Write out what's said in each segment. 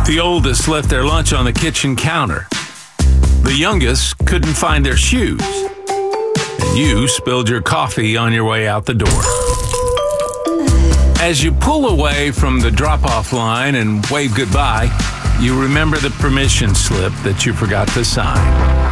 The oldest left their lunch on the kitchen counter. The youngest couldn't find their shoes. And you spilled your coffee on your way out the door. As you pull away from the drop-off line and wave goodbye, you remember the permission slip that you forgot to sign.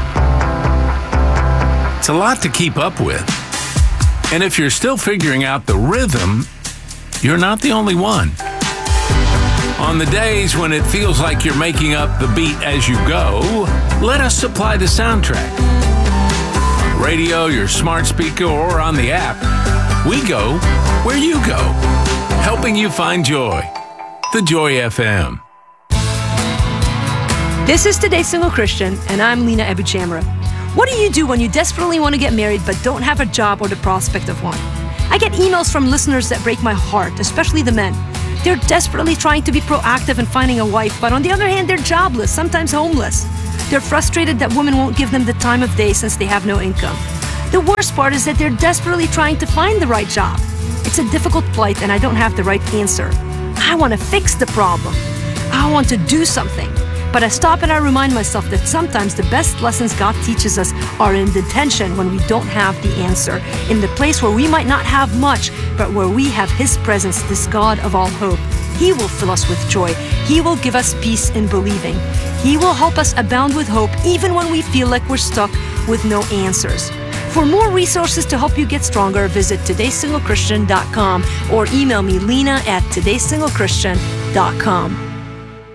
It's a lot to keep up with. And if you're still figuring out the rhythm, you're not the only one. On the days when it feels like you're making up the beat as you go, let us supply the soundtrack. On radio, your smart speaker, or on the app, we go where you go, helping you find joy. The Joy FM. This is Today's Single Christian, and I'm Lena Ebuchamra. What do you do when you desperately want to get married but don't have a job or the prospect of one? I get emails from listeners that break my heart, especially the men. They're desperately trying to be proactive in finding a wife, but on the other hand, they're jobless, sometimes homeless. They're frustrated that women won't give them the time of day since they have no income. The worst part is that they're desperately trying to find the right job. It's a difficult plight and I don't have the right answer. I want to fix the problem. I want to do something. But I stop and I remind myself that sometimes the best lessons God teaches us are in the tension when we don't have the answer, in the place where we might not have much, but where we have His presence, this God of all hope. He will fill us with joy. He will give us peace in believing. He will help us abound with hope even when we feel like we're stuck with no answers. For more resources to help you get stronger, visit todaysinglechristian.com or email me, Lena@todaysinglechristian.com.